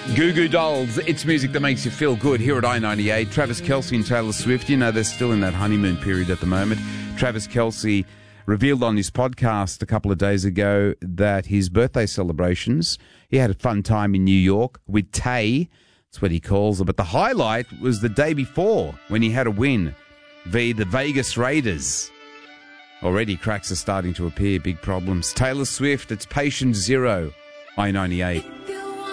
Goo Goo Dolls, it's music that makes you feel good here at I-98. Travis Kelce and Taylor Swift, you know, they're still in that honeymoon period at the moment. Travis Kelce revealed on his podcast a couple of days ago that his birthday celebrations, he had a fun time in New York with Tay, that's what he calls her, but the highlight was the day before when he had a win via the Vegas Raiders. Already cracks are starting to appear, big problems. Taylor Swift, it's Patient Zero, I-98.